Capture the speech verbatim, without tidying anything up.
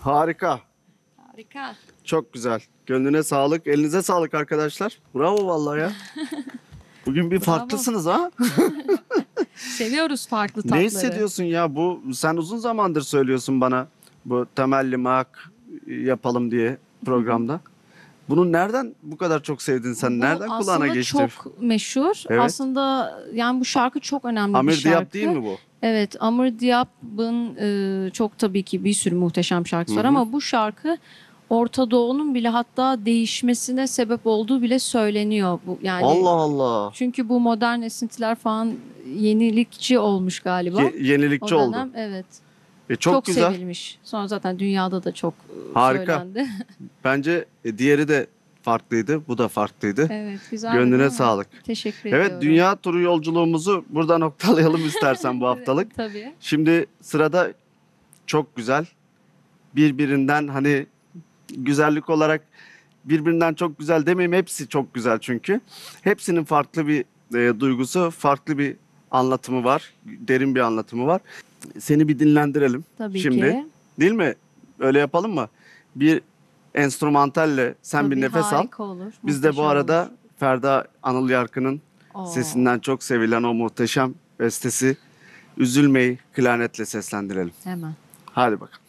Harika. Harika. Çok güzel. Gönlüne sağlık. Elinize sağlık arkadaşlar. Bravo vallahi ya. Bugün bir Bravo. farklısınız ha. Seviyoruz farklı tatları. Ne hissediyorsun ya? Bu sen uzun zamandır söylüyorsun bana bu temelli mak yapalım diye programda. Bunu nereden bu kadar çok sevdin sen? Bu Nereden kulağına geçti? aslında çok meşhur. Evet. Aslında yani bu şarkı çok önemli bir Amir şarkı. Diab değil mi bu? Evet, Amr Diab'ın e, çok tabii ki bir sürü muhteşem şarkısı var Hı hı. ama bu şarkı Orta Doğu'nun bile hatta değişmesine sebep olduğu bile söyleniyor. Bu yani Allah Allah. çünkü bu modern esintiler falan yenilikçi olmuş galiba. Ye- yenilikçi o oldu. dönem evet. E, çok, Çok, güzel. sevilmiş. Sonra zaten dünyada da çok e, Harika. söylendi. Bence e, diğeri de farklıydı. Bu da farklıydı. Evet, güzel. Gönlüne değil mi? sağlık. Teşekkür Evet, ediyorum. dünya turu yolculuğumuzu burada noktalayalım istersen bu haftalık. Tabii. Şimdi sırada çok güzel, birbirinden hani güzellik olarak birbirinden çok güzel demeyeyim, hepsi çok güzel çünkü. Hepsinin farklı bir e, duygusu, farklı bir anlatımı var, derin bir anlatımı var. Seni bir dinlendirelim Tabii şimdi. ki. Değil mi? Öyle yapalım mı? Bir enstrümantalle sen bir Tabii, nefes al. harika olur. Biz de bu muhteşem arada olur. Ferda Anıl Yarkın'ın Oo. sesinden çok sevilen o muhteşem bestesi Üzülmeyi klarnetle seslendirelim. Hemen. Hadi bakalım.